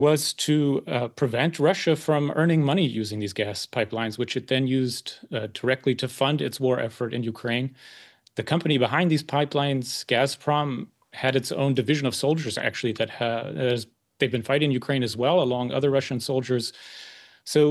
was to prevent Russia from earning money using these gas pipelines, which it then used directly to fund its war effort in Ukraine. The company behind these pipelines, Gazprom, had its own division of soldiers, actually, that they've been fighting Ukraine as well, along other Russian soldiers. So